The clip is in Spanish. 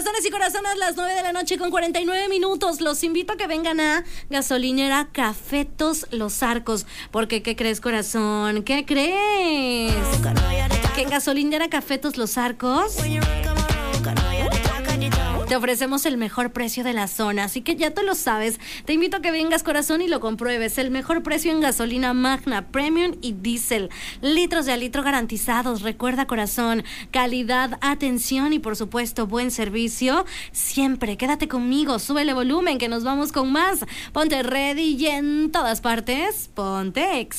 Corazones y corazonas, las 9 de la noche con 49 minutos. Los invito a que vengan a Gasolinera Cafetos Los Arcos. Porque, ¿qué crees, corazón? ¿Qué crees? Que en Gasolinera Cafetos Los Arcos te ofrecemos el mejor precio de la zona, así que ya tú lo sabes. Te invito a que vengas, corazón, y lo compruebes. El mejor precio en gasolina Magna, Premium y Diesel. Litros de a litro garantizados. Recuerda, corazón, calidad, atención y, por supuesto, buen servicio. Siempre, quédate conmigo. Súbele volumen, que nos vamos con más. Ponte ready y en todas partes, ponte Exa.